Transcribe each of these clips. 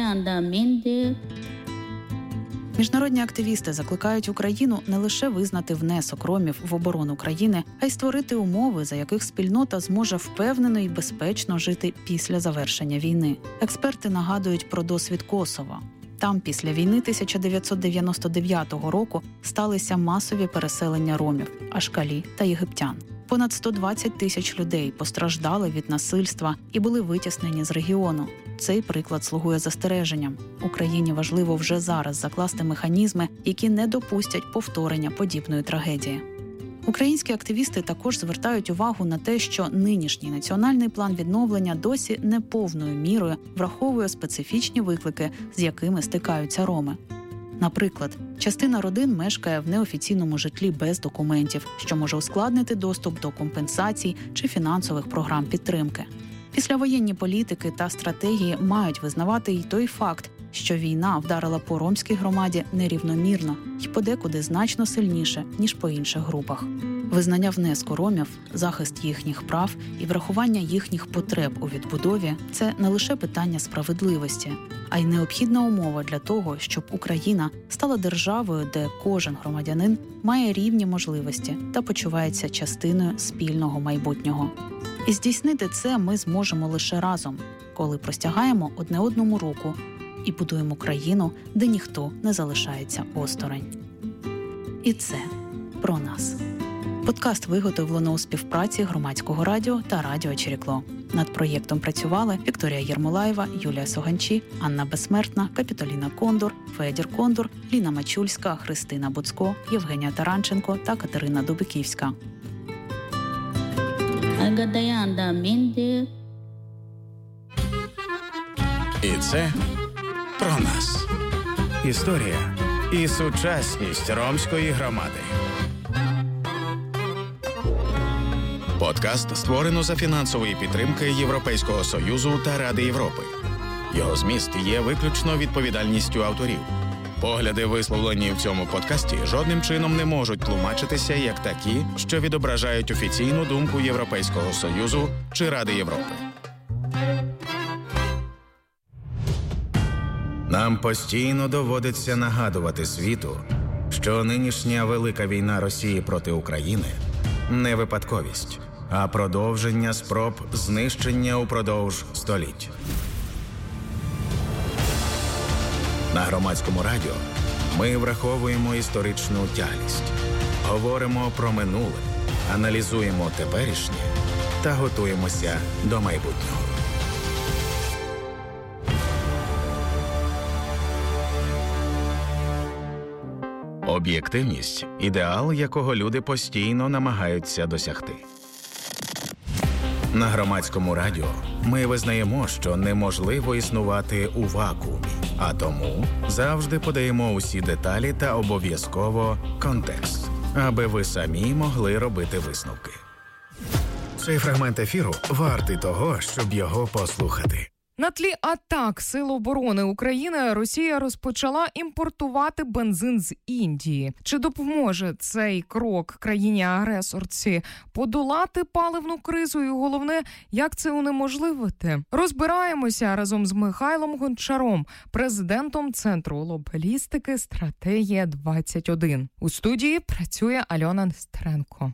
Міжнародні активісти закликають Україну не лише визнати внесок ромів в оборону країни, а й створити умови, за яких спільнота зможе впевнено і безпечно жити після завершення війни. Експерти нагадують про досвід Косова. Там після війни 1999 року сталися масові переселення ромів, ашкалі та єгиптян. Понад 120 тисяч людей постраждали від насильства і були витіснені з регіону. Цей приклад слугує застереженням. Україні важливо вже зараз закласти механізми, які не допустять повторення подібної трагедії. Українські активісти також звертають увагу на те, що нинішній національний план відновлення досі не повною мірою враховує специфічні виклики, з якими стикаються роми. Наприклад, частина родин мешкає в неофіційному житлі без документів, що може ускладнити доступ до компенсацій чи фінансових програм підтримки. Післявоєнні політики та стратегії мають визнавати й той факт, що війна вдарила по ромській громаді нерівномірно й подекуди значно сильніше, ніж по інших групах. Визнання внеску ромів, захист їхніх прав і врахування їхніх потреб у відбудові – це не лише питання справедливості, а й необхідна умова для того, щоб Україна стала державою, де кожен громадянин має рівні можливості та почувається частиною спільного майбутнього. І здійснити це ми зможемо лише разом, коли простягаємо одне одному руку і будуємо країну, де ніхто не залишається осторонь. І це про нас. Подкаст виготовлено у співпраці Громадського радіо та Радіо Черекло. Над проєктом працювали Вікторія Єрмолаєва, Юлія Соганчі, Анна Безсмертна, Капітоліна Кондур, Федір Кондур, Ліна Мачульська, Христина Буцько, Євгенія Таранченко та Катерина Дубиківська. І це про нас. Історія і сучасність ромської громади. Подкаст створено за фінансової підтримки Європейського Союзу та Ради Європи. Його зміст є виключно відповідальністю авторів. Погляди, висловлені в цьому подкасті, жодним чином не можуть тлумачитися як такі, що відображають офіційну думку Європейського Союзу чи Ради Європи. Нам постійно доводиться нагадувати світу, що нинішня велика війна Росії проти України – не випадковість, а продовження спроб знищення упродовж століть. На Громадському радіо ми враховуємо історичну тяглість, говоримо про минуле, аналізуємо теперішнє та готуємося до майбутнього. Об'єктивність – ідеал, якого люди постійно намагаються досягти. На Громадському радіо ми визнаємо, що неможливо існувати у вакуумі, а тому завжди подаємо усі деталі та обов'язково контекст, аби ви самі могли робити висновки. Цей фрагмент ефіру вартий того, щоб його послухати. На тлі атак Сил оборони України Росія розпочала імпортувати бензин з Індії. Чи допоможе цей крок країні-агресорці подолати паливну кризу і, головне, як це унеможливити? Розбираємося разом з Михайлом Гончаром, президентом Центру глобалістики «Стратегія-21». У студії працює Альона Нестеренко.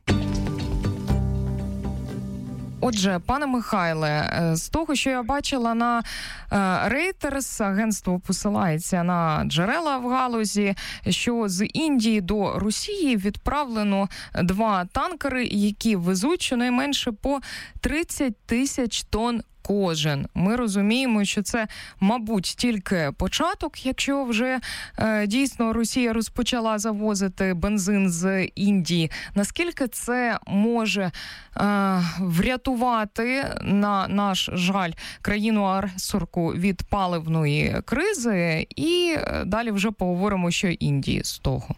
Отже, пане Михайле, з того, що я бачила на Reuters, агентство посилається на джерела в галузі, що з Індії до Росії відправлено 2 танкери, які везуть щонайменше по 30 тисяч тонн кожен. Ми розуміємо, що це, мабуть, тільки початок, якщо вже дійсно Росія розпочала завозити бензин з Індії. Наскільки це може врятувати, на наш жаль, країну-агресорку від паливної кризи? І далі вже поговоримо, що Індії з того.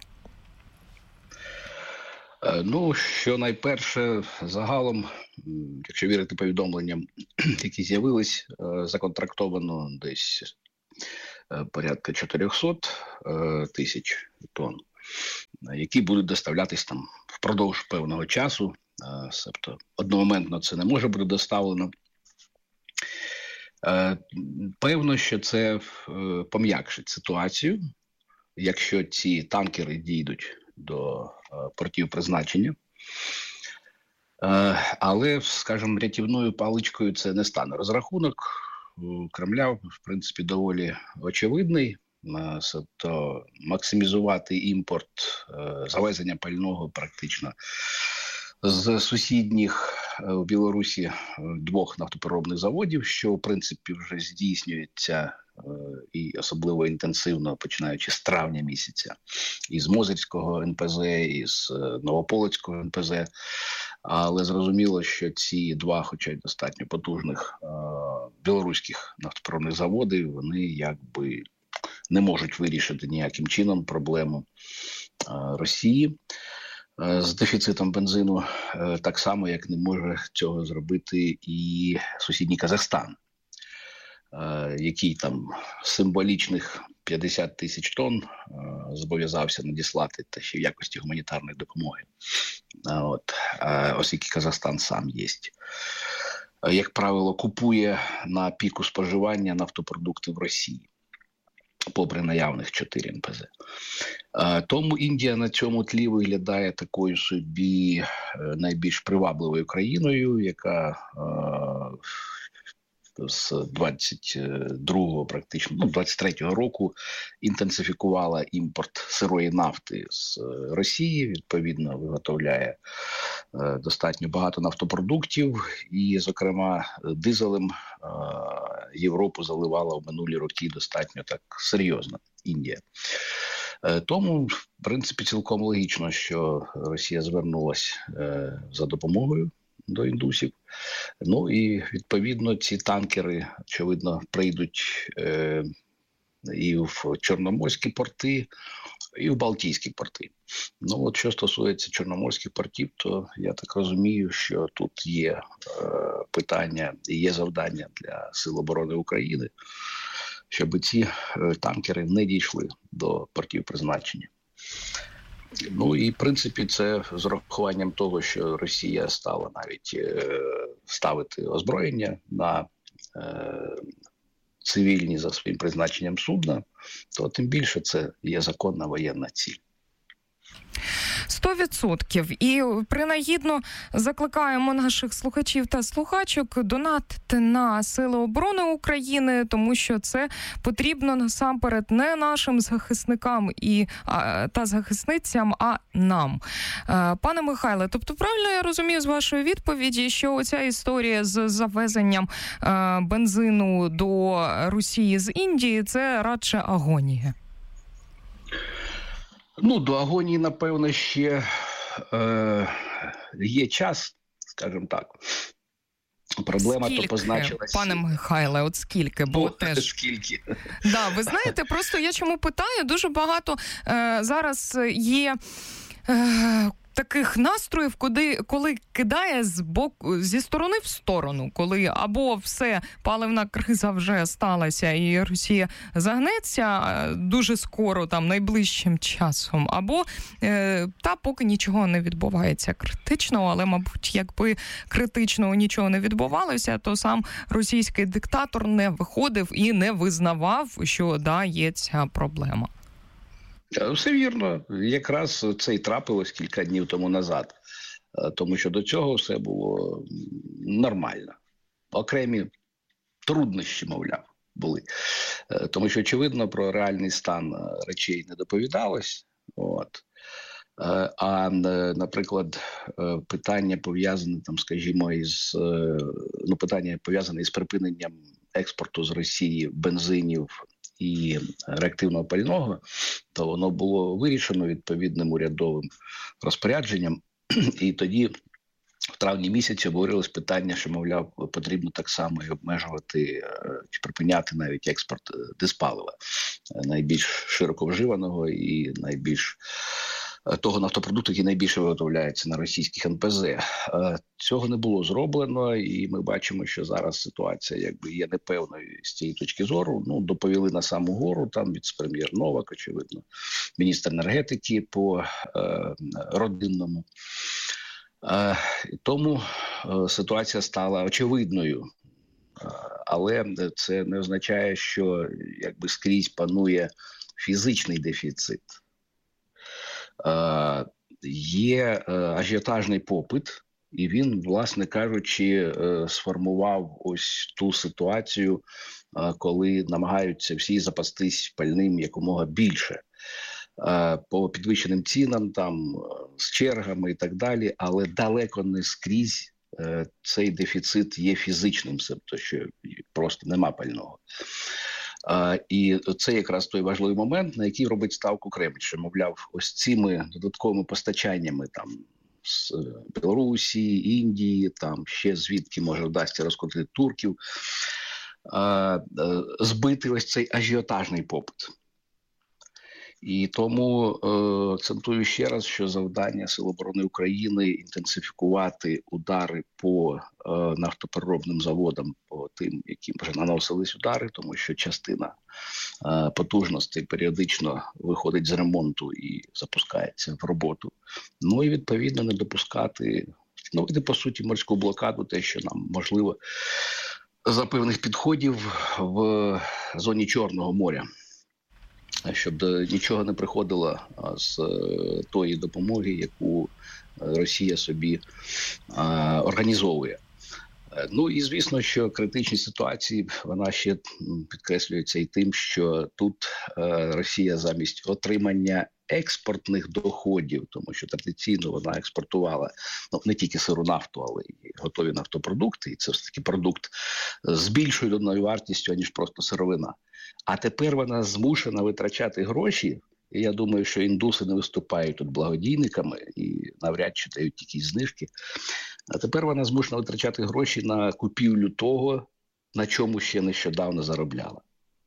Ну, що найперше, загалом, якщо вірити повідомленням, які з'явились, законтрактовано десь порядка 400 тисяч тонн, які будуть доставлятись там впродовж певного часу. Тобто одномоментно це не може бути доставлено. Певно, що це пом'якшить ситуацію, якщо ці танкери дійдуть до портів призначення. Але, скажімо, рятівною паличкою це не стане. Розрахунок у Кремля, в принципі, доволі очевидний. То максимізувати імпорт, завезення пального практично з сусідніх в Білорусі 2 нафтопереробних заводів, що, в принципі, вже здійснюється і особливо інтенсивно, починаючи з травня місяця, із Мозирського НПЗ, із Новополоцького НПЗ. Але зрозуміло, що ці 2, хоча й достатньо потужних білоруських нафтопереробних заводи, вони якби не можуть вирішити ніяким чином проблему Росії з дефіцитом бензину, так само, як не може цього зробити і сусідній Казахстан, який там символічних 50 тисяч тонн зобов'язався надіслати, та ще в якості гуманітарної допомоги. Оскільки Казахстан сам є, як правило, купує на піку споживання нафтопродукти в Росії, попри наявних 4 НПЗ. Тому Індія на цьому тлі виглядає такою собі найбільш привабливою країною, яка з 22-го, практично, 23-го року інтенсифікувала імпорт сирої нафти з Росії, відповідно виготовляє достатньо багато нафтопродуктів і, зокрема, дизелем Європу заливала в минулі роки достатньо так серйозно Індія. Тому, в принципі, цілком логічно, що Росія звернулась за допомогою до індусів. Ну і, відповідно, ці танкери, очевидно, прийдуть і в Чорноморські порти, і в Балтійські порти. Ну, от що стосується Чорноморських портів, то я так розумію, що тут є питання і є завдання для Сил оборони України, щоб ці танкери не дійшли до портів призначення. Ну і, в принципі, це з урахуванням того, що Росія стала навіть ставити озброєння на цивільні за своїм призначенням судна, то тим більше це є законна воєнна ціль. 100%. І принагідно закликаємо наших слухачів та слухачок донатити на Сили оборони України, тому що це потрібно насамперед не нашим захисникам та захисницям, а нам. Пане Михайле, тобто правильно я розумію з вашої відповіді, що оця історія з завезенням бензину до Росії з Індії – це радше агонія? Ну, до агонії, напевно, ще є час, скажімо так. Проблема скільки, то позначилась. Пане Михайле, от скільки? Бо теж... Скільки? Да, ви знаєте, просто я чому питаю, дуже багато зараз є... таких настроїв, коли кидає зі сторони в сторону, коли або все, паливна криза вже сталася і Росія загнеться дуже скоро, там, найближчим часом, або поки нічого не відбувається критичного, але, мабуть, якби критичного нічого не відбувалося, то сам російський диктатор не виходив і не визнавав, що, є ця проблема. Все вірно. Якраз це і трапилось кілька днів тому назад. Тому що до цього все було нормально. Окремі труднощі, мовляв, були. Тому що, очевидно, про реальний стан речей не доповідалось. А, наприклад, питання пов'язане, скажімо, питання пов'язане із припиненням експорту з Росії бензинів і реактивного пального, то воно було вирішено відповідним урядовим розпорядженням. І тоді, в травні місяці, обговорилось питання, що, мовляв, потрібно так само і обмежувати чи припиняти навіть експорт диспалива, найбільш широко вживаного і найбільш того нафтопродукту, який найбільше виготовляється на російських НПЗ. Цього не було зроблено, і ми бачимо, що зараз ситуація є непевною з цієї точки зору. Доповіли на саму гору, там віце-прем'єр Новак, очевидно, міністр енергетики по родинному. Тому ситуація стала очевидною. Але це не означає, що якби скрізь панує фізичний дефіцит. Є ажіотажний попит, і він, власне кажучи, сформував ось ту ситуацію, коли намагаються всі запастись пальним якомога більше. По підвищеним цінам, там, з чергами і так далі, але далеко не скрізь цей дефіцит є фізичним, тобто що просто нема пального. І це якраз той важливий момент, на який робить ставку Кремль, що, мовляв, ось цими додатковими постачаннями там з Білорусі, Індії, там ще звідки може вдасться розкрутити турків, збити ось цей ажіотажний попит. І тому акцентую ще раз, що завдання Сил оборони України – інтенсифікувати удари по нафтопереробним заводам, по тим, яким вже наносились удари, тому що частина потужностей періодично виходить з ремонту і запускається в роботу. Ну і відповідно не допускати, встановити по суті морську блокаду, те, що нам можливо за певних підходів в зоні Чорного моря, щоб нічого не приходило з тої допомоги, яку Росія собі організовує. Ну і звісно, що критичні ситуації, вона ще підкреслюється і тим, що тут Росія замість отримання експортних доходів, тому що традиційно вона експортувала не тільки сиру нафту, але й готові нафтопродукти, і це все таки продукт з більшою доданою вартістю, аніж просто сировина. А тепер вона змушена витрачати гроші, і я думаю, що індуси не виступають тут благодійниками і навряд чи дають якісь знижки. А тепер вона змушена витрачати гроші на купівлю того, на чому ще нещодавно заробляла.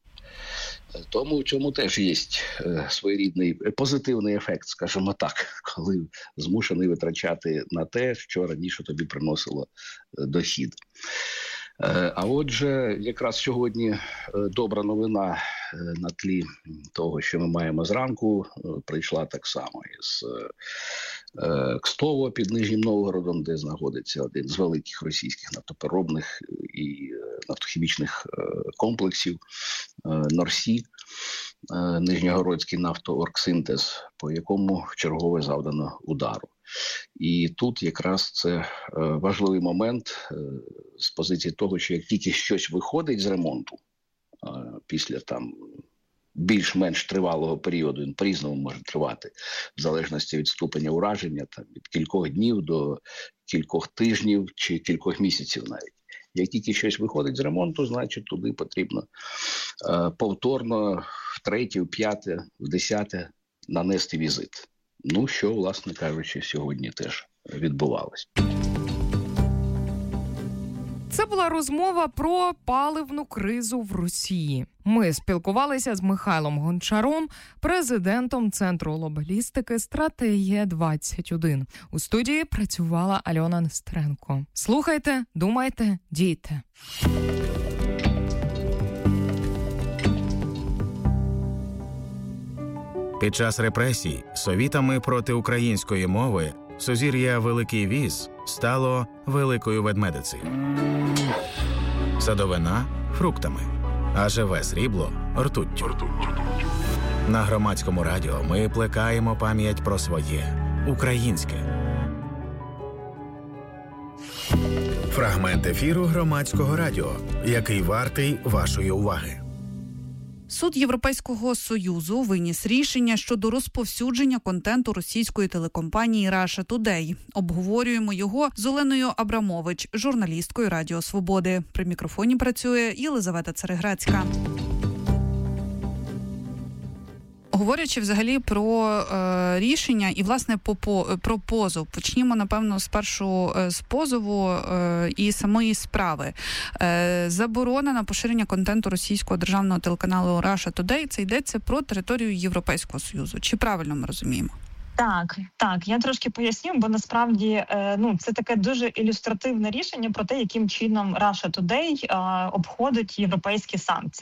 Тому в цьому теж є своєрідний позитивний ефект, скажімо так, коли змушений витрачати на те, що раніше тобі приносило дохід. А отже, якраз сьогодні добра новина на тлі того, що ми маємо зранку, прийшла так само із Кстово під Нижнім Новгородом, де знаходиться один з великих російських нафтопереробних і нафтохімічних комплексів Норсі, Нижньогородський нафтооргсинтез, по якому вчергове завдано удару. І тут якраз це важливий момент з позиції того, що як тільки щось виходить з ремонту, після там більш-менш тривалого періоду, він по-різному може тривати, в залежності від ступеня ураження, там, від кількох днів до кількох тижнів чи кількох місяців навіть. Як тільки щось виходить з ремонту, значить туди потрібно повторно втретє, вп'яте, вдесяте нанести візит. Ну, що, власне кажучи, сьогодні теж відбувалось. Це була розмова про паливну кризу в Росії. Ми спілкувалися з Михайлом Гончаром, президентом Центру лобалістики «Стратегія-21». У студії працювала Альона Нестеренко. Слухайте, думайте, дійте. Під час репресій совітами проти української мови сузір'я Великий Віз стало Великою Ведмедицею. Садовина – фруктами, а живе срібло – ртуттю. На Громадському радіо ми плекаємо пам'ять про своє – українське. Фрагмент ефіру Громадського радіо, який вартий вашої уваги. Суд Європейського Союзу виніс рішення щодо розповсюдження контенту російської телекомпанії Russia Today. Обговорюємо його з Оленою Абрамович, журналісткою Радіо Свободи. При мікрофоні працює Єлизавета Цареградська. Говорячи взагалі про рішення і, власне, про позов. Почнімо, напевно, спершу з позову і самої справи. Заборона на поширення контенту російського державного телеканалу Russia Today – це йдеться про територію Європейського Союзу. Чи правильно ми розуміємо? Так, я трошки поясню, бо насправді це таке дуже ілюстративне рішення про те, яким чином Russia Today обходить європейські санкції.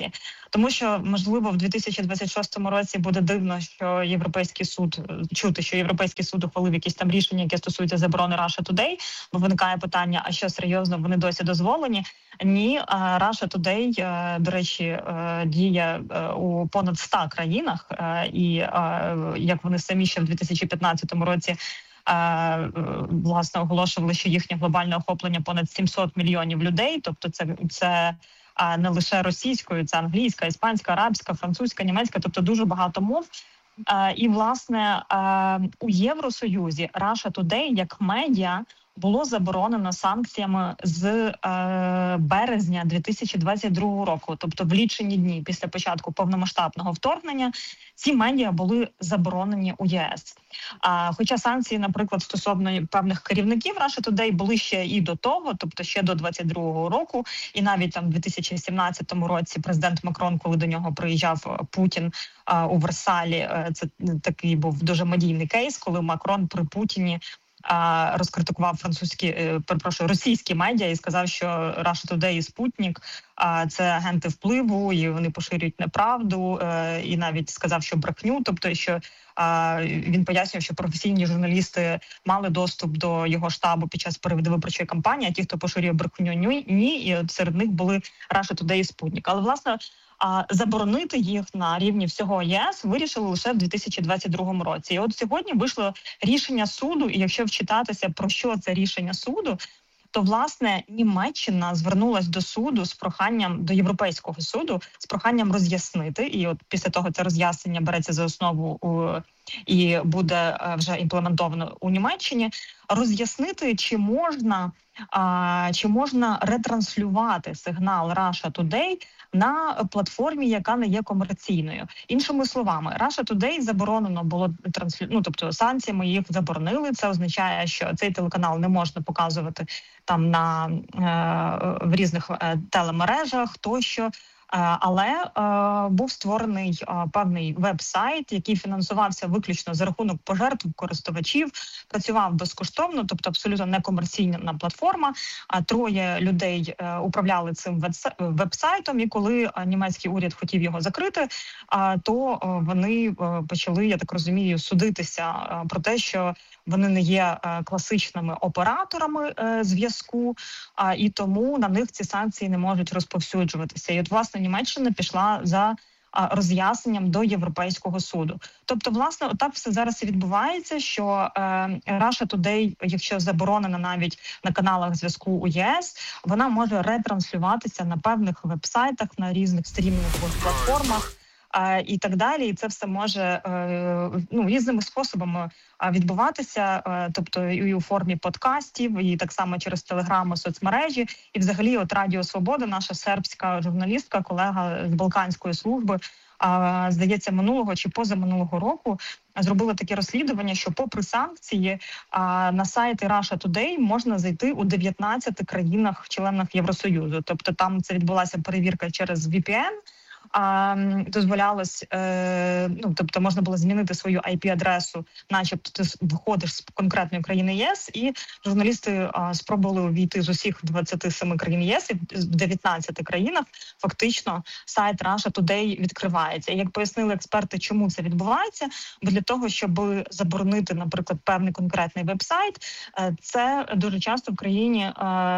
Тому що, можливо, в 2026 році буде дивно, що Європейський суд ухвалив якісь там рішення, яке стосується заборони Russia Today, бо виникає питання, а що серйозно, вони досі дозволені? Ні, Russia Today, до речі, діє у понад 100 країнах, і як вони самі ще в 2015 році власне оголошували, що їхнє глобальне охоплення понад 700 мільйонів людей, тобто це не лише російською, це англійська, іспанська, арабська, французька, німецька, тобто дуже багато мов. І, власне, у Євросоюзі Russia Today як медіа було заборонено санкціями з березня 2022 року, тобто в лічені дні після початку повномасштабного вторгнення ці медіа були заборонені у ЄС. Хоча санкції, наприклад, стосовно певних керівників Russia Today були ще і до того, тобто ще до 22-го року, і навіть там в 2017 році президент Макрон, коли до нього приїжджав Путін у Версалі, це такий був дуже медійний кейс, коли Макрон при Путіні розкритикував російські медіа і сказав, що Russia Today і Спутник це агенти впливу, і вони поширюють неправду, і навіть сказав, що брехню, тобто, що він пояснював, що професійні журналісти мали доступ до його штабу під час передвиборчої кампанії, а ті, хто поширює брехню, ні, і от серед них були Russia Today і Спутник. Але, власне, заборонити їх на рівні всього ЄС вирішили лише в 2022 році. І от сьогодні вийшло рішення суду, і якщо вчитатися, про що це рішення суду, то, власне, Німеччина звернулась до суду з проханням, до Європейського суду, з проханням роз'яснити, і от після того це роз'яснення береться за основу і буде вже імплементовано у Німеччині, роз'яснити, чи можна ретранслювати сигнал Russia Today на платформі, яка не є комерційною. Іншими словами, Russia Today заборонено було тобто санкціями їх заборонили. Це означає, що цей телеканал не можна показувати там в різних телемережах тощо. Але був створений певний веб-сайт, який фінансувався виключно за рахунок пожертв користувачів, працював безкоштовно, тобто абсолютно некомерційна платформа. Троє людей управляли цим веб-сайтом, і коли німецький уряд хотів його закрити, то вони почали, я так розумію, судитися про те, що вони не є класичними операторами зв'язку, і тому на них ці санкції не можуть розповсюджуватися. І от, власне, Німеччина пішла за роз'ясненням до Європейського суду. Тобто, власне, отак все зараз і відбувається, що Russia Today, якщо заборонена навіть на каналах зв'язку у ЄС, вона може ретранслюватися на певних веб-сайтах, на різних стрімінгових платформах, і так далі, і це все може різними способами відбуватися, тобто і у формі подкастів, і так само через телеграми, соцмережі, і взагалі от Радіо Свобода, наша сербська журналістка, колега з Балканської служби, здається, минулого чи позаминулого року зробила таке розслідування, що попри санкції на сайти Russia Today можна зайти у 19 країнах-членах Євросоюзу. Тобто там це відбулася перевірка через VPN, дозволялось, тобто можна було змінити свою IP-адресу, начебто ти виходиш з конкретної країни ЄС, і журналісти спробували увійти з усіх 27 країн ЄС, і в 19 країнах фактично сайт Russia Today відкривається. І як пояснили експерти, чому це відбувається, бо для того, щоб заборонити, наприклад, певний конкретний веб-сайт, це дуже часто в країні,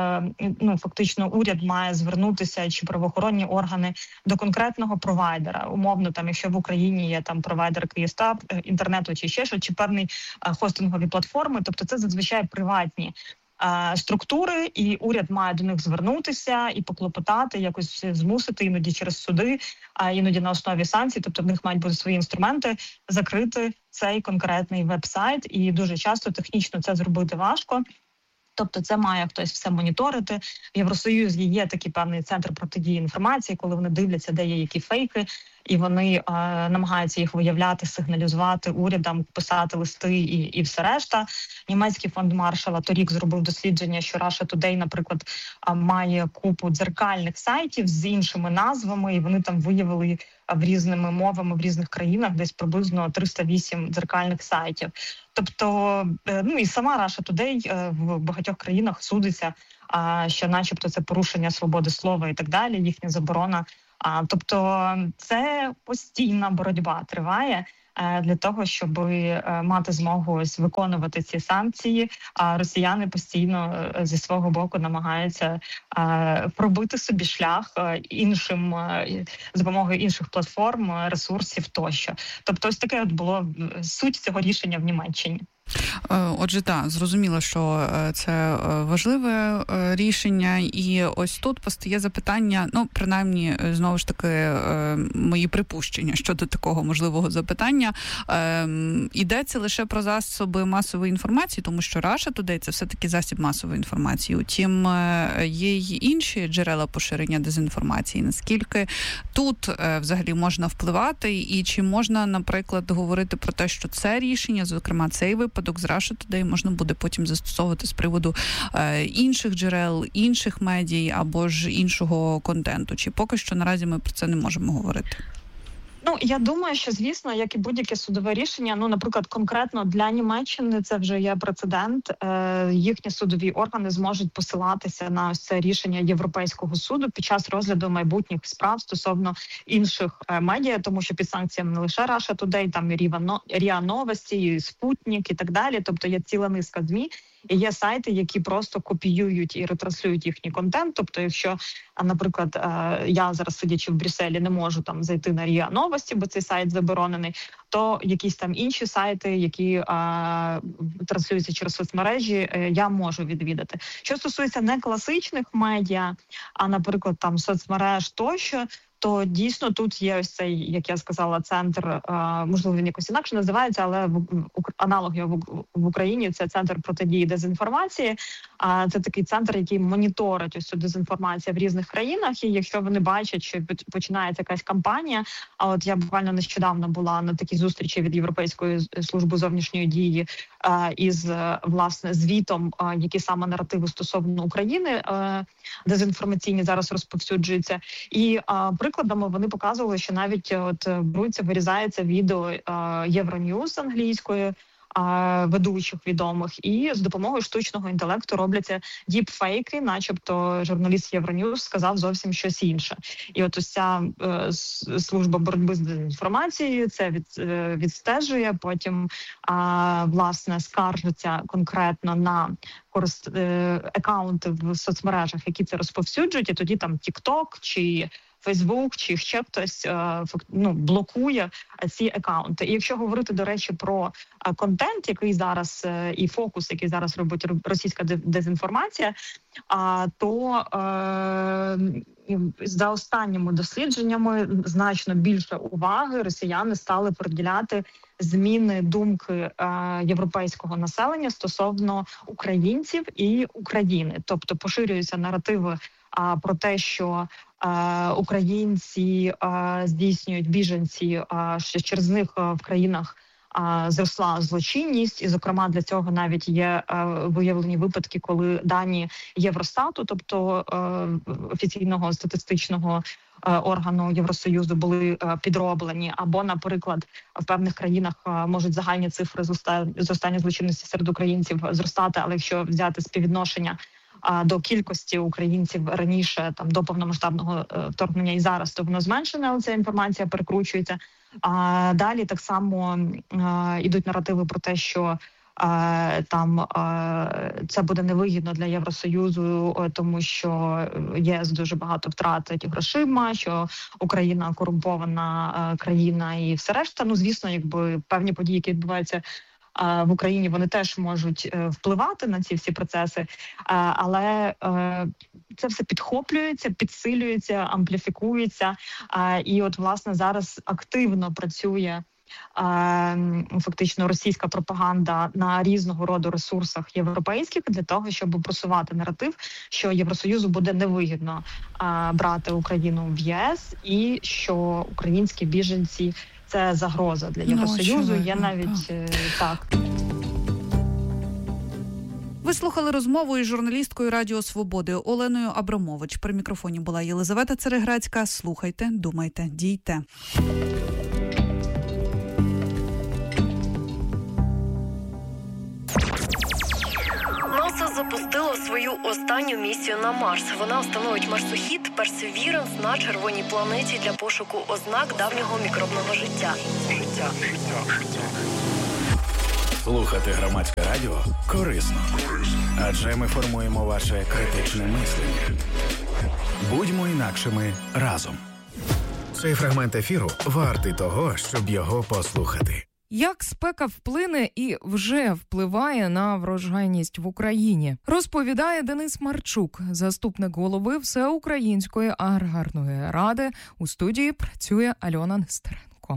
фактично уряд має звернутися, чи правоохоронні органи, до конкретного провайдера. Умовно, там, якщо в Україні є там провайдер Київстар, інтернету чи ще що, чи певні хостингові платформи, тобто це зазвичай приватні структури, і уряд має до них звернутися і поклопотати, якось змусити, іноді через суди, а іноді на основі санкцій, тобто в них мають бути свої інструменти, закрити цей конкретний веб-сайт, і дуже часто технічно це зробити важко. Тобто це має хтось все моніторити. В Євросоюзі є такий певний центр протидії інформації, коли вони дивляться, де є які фейки, і вони намагаються їх виявляти, сигналізувати урядам, писати листи і все решта. Німецький фонд Маршалла торік зробив дослідження, що Russia Today, наприклад, має купу дзеркальних сайтів з іншими назвами, і вони там виявили в різними мовами в різних країнах десь приблизно 308 дзеркальних сайтів. Тобто, і сама Russia Today в багатьох країнах судиться, що начебто це порушення свободи слова і так далі, їхня заборона Тобто це постійна боротьба триває для того, щоб мати змогу ось виконувати ці санкції. А росіяни постійно зі свого боку намагаються пробити собі шлях іншим з допомогою інших платформ, ресурсів тощо. Тобто, ось таке от було суть цього рішення в Німеччині. Отже, так, зрозуміло, що це важливе рішення, і ось тут постає запитання, принаймні, знову ж таки, мої припущення щодо такого можливого запитання. Йдеться лише про засоби масової інформації, тому що Russia Today – це все-таки засіб масової інформації. Утім, є й інші джерела поширення дезінформації. Наскільки тут взагалі можна впливати, і чи можна, наприклад, говорити про те, що це рішення, зокрема, цей випадок з Russia Today можна буде потім застосовувати з приводу інших джерел, інших медій або ж іншого контенту? Чи поки що наразі ми про це не можемо говорити? Я думаю, що, звісно, як і будь-яке судове рішення, наприклад, конкретно для Німеччини це вже є прецедент. Їхні судові органи зможуть посилатися на ось це рішення Європейського суду під час розгляду майбутніх справ стосовно інших медіа, тому що під санкціями не лише Russia Today, там і РІА Новості, і Спутник і так далі. Тобто є ціла низка ЗМІ. І є сайти, які просто копіюють і ретранслюють їхній контент. Тобто, якщо, наприклад, я зараз, сидячи в Брюсселі, не можу там зайти на РІА Новості, бо цей сайт заборонений, то якісь там інші сайти, які транслюються через соцмережі, я можу відвідати. Що стосується не класичних медіа, а, наприклад, там соцмереж тощо, то дійсно тут є ось цей, як я сказала, центр, можливо, він якось інакше називається, але аналог його в Україні – це центр протидії дезінформації. Це такий центр, який моніторить ось цю дезінформацію в різних країнах. І якщо вони бачать, що починається якась кампанія, а от я буквально нещодавно була на такій зустрічі від Європейської служби зовнішньої дії із, власне, звітом, які саме наративи стосовно України дезінформаційні зараз розповсюджуються. І прикладами вони показували, що навіть вирізається відео Євроньюз англійською, ведучих відомих, і з допомогою штучного інтелекту робляться діпфейки, начебто журналіст Євроньюз сказав зовсім щось інше. І от ось ця служба боротьби з дезінформацією це відстежує, потім, власне, скаржиться конкретно на акаунти в соцмережах, які це розповсюджують, і тоді там TikTok чи Фейсбук чи ще хтось блокує ці акаунти. І якщо говорити, до речі, про контент, який зараз і фокус, який зараз робить російська дезінформація, то за останніми дослідженнями значно більше уваги росіяни стали приділяти зміни думки європейського населення стосовно українців і України. Тобто поширюються наративи про те, що українці здійснюють біженці, що через них в країнах зросла злочинність, і, зокрема, для цього навіть є виявлені випадки, коли дані Євростату, тобто офіційного статистичного органу Євросоюзу, були підроблені, або, наприклад, в певних країнах можуть загальні цифри зростання злочинності серед українців зростати, але якщо взяти співвідношення до кількості українців раніше, там до повномасштабного вторгнення і зараз, то воно зменшене, але ця інформація перекручується. А далі так само ідуть наративи про те, що це буде невигідно для Євросоюзу, тому що ЄС дуже багато втратить грошима, що Україна корумпована країна і все решта. Звісно, певні події, які відбуваються в Україні, вони теж можуть впливати на ці всі процеси, але це все підхоплюється, підсилюється, ампліфікується. І от, власне, зараз активно працює фактично російська пропаганда на різного роду ресурсах європейських для того, щоб просувати наратив, що Євросоюзу буде невигідно брати Україну в ЄС і що українські біженці – це загроза для Євросоюзу. Є навіть так. Ви слухали розмову із журналісткою Радіо Свободи Оленою Абрамович. При мікрофоні була Єлизавета Цереграцька. Слухайте, думайте, дійте. Носа запустив. запустила свою останню місію на Марс. Вона встановить марсохід Perseverance на червоній планеті для пошуку ознак давнього мікробного життя. Слухати Громадське радіо корисно. Адже ми формуємо ваше критичне мислення. Будьмо інакшими разом. Цей фрагмент ефіру вартий того, щоб його послухати. Як спека вплине і вже впливає на врожайність в Україні, розповідає Денис Марчук, заступник голови Всеукраїнської аграрної ради. У студії працює Альона Нестеренко.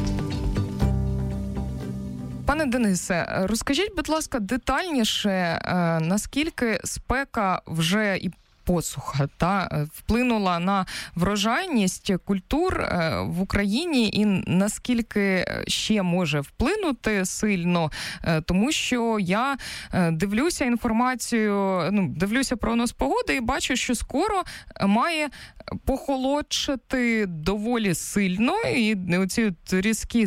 Пане Денисе, розкажіть, будь ласка, детальніше, наскільки спека вже і посуха вплинула на врожайність культур в Україні і наскільки ще може вплинути сильно, тому що я дивлюся інформацію, дивлюся прогноз погоди і бачу, що скоро має похолодшати доволі сильно, і оці різкі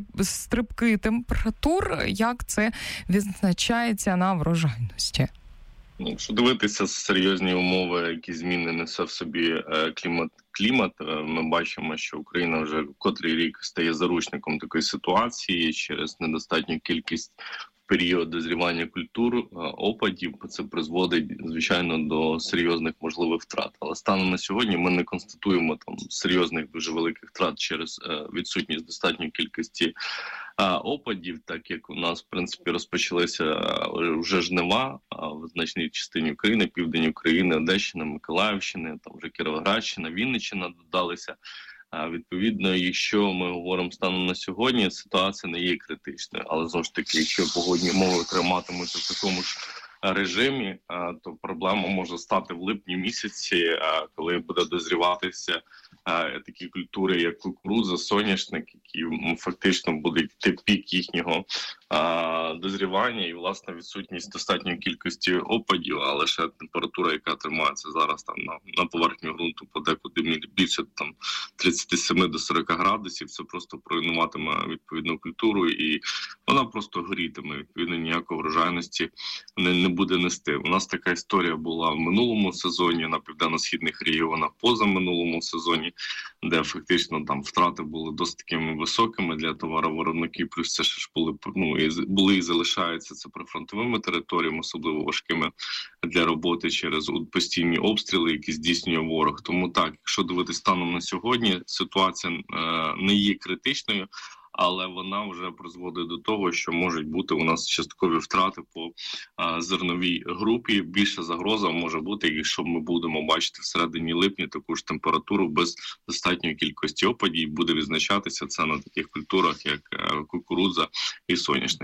стрибки температур, як це відзначається на врожайності? Якщо дивитися серйозні умови, які зміни несе в собі клімат, ми бачимо, що Україна вже котрий рік стає заручником такої ситуації через недостатню кількість в період дозрівання культур, опадів. Це призводить, звичайно, до серйозних можливих втрат. Але станом на сьогодні ми не констатуємо там серйозних, дуже великих втрат через відсутність достатньої кількості опадів, так як у нас, в принципі, розпочалися вже жнива в значній частині України, південь України, Одещина, Миколаївщина, там вже Кіровоградщина, Вінниччина додалися. Відповідно, якщо ми говоримо станом на сьогодні, ситуація не є критичною. Але, знову ж таки, якщо погодні умови триматимуться в такому ж режимі, то проблема може стати в липні місяці, коли буде дозріватися такі культури, як кукурудза, соняшник, які фактично будуть йти пік їхнього дозрівання і, власне, відсутність достатньої кількості опадів, а лише температура, яка тримається зараз там на поверхні ґрунту подекуди більше там 37 до 40 градусів, це просто проруйнуватиме відповідну культуру і вона просто горітиме, відповідно, ніякої врожайності не буде нести. У нас така історія була в минулому сезоні на південно-східних регіонах, позаминулому сезоні, де фактично там втрати були досить такими високими для товаровиробників, плюс це ж були і залишаються це прифронтовими територіями, особливо важкими для роботи через постійні обстріли, які здійснює ворог. Тому так, якщо дивитися станом на сьогодні, ситуація не є критичною, але вона вже призводить до того, що можуть бути у нас часткові втрати по зерновій групі. Більша загроза може бути, якщо ми будемо бачити всередині липня таку ж температуру без достатньої кількості опадів, буде відзначатися це на таких культурах, як кукурудза і соняшник.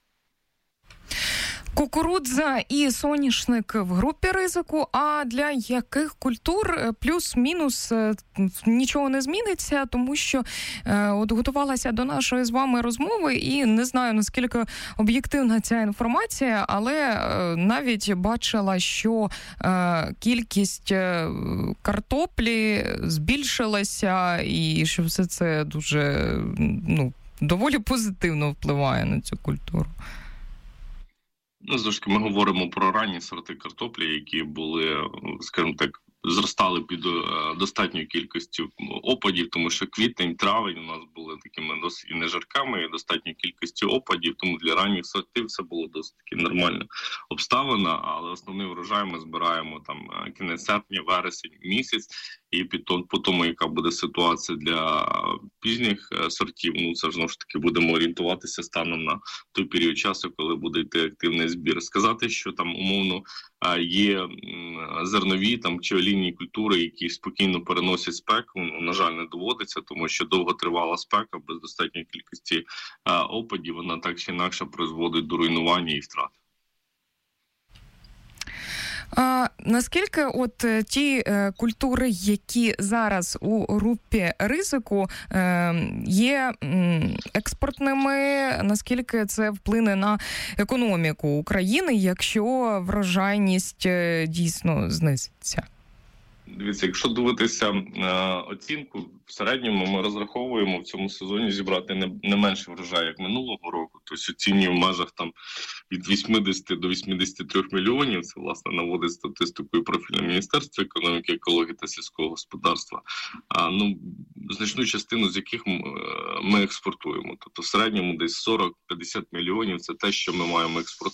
Кукурудза і соняшник в групі ризику, а для яких культур плюс-мінус нічого не зміниться, тому що от готувалася до нашої з вами розмови і не знаю, наскільки об'єктивна ця інформація, але навіть бачила, що кількість картоплі збільшилася і що все це дуже, доволі позитивно впливає на цю культуру. Знову ж таки, ми говоримо про ранні сорти картоплі, які були, скажімо так, зростали під достатньою кількістю опадів, тому що квітень, травень у нас були такими досить нежарками і достатньою кількістю опадів, тому для ранніх сортів це було досить таки нормальна обставина, але основний врожай ми збираємо там кінець серпня, вересень місяць, і по тому, яка буде ситуація для пізніх сортів, це знову ж таки будемо орієнтуватися станом на той період часу, коли буде йти активний збір. Сказати, що там умовно є зернові там чи олійні культури, які спокійно переносять спеку, на жаль, не доводиться, тому що довготривала спека без достатньої кількості опадів, вона так чи інакше призводить до руйнування і втрат. Наскільки от ті культури, які зараз у групі ризику, є експортними, наскільки це вплине на економіку України, якщо врожайність дійсно знизиться? Дивіться, якщо дивитися оцінку, в середньому ми розраховуємо в цьому сезоні зібрати не менше врожаю, як минулого року. Тобто оцінюємо в межах там від 80 до 83 мільйонів. Це, власне, наводить статистику і профільне Міністерство економіки, екології та сільського господарства. Значну частину з яких ми експортуємо. Тобто в середньому десь 40-50 мільйонів – це те, що ми маємо експортувати.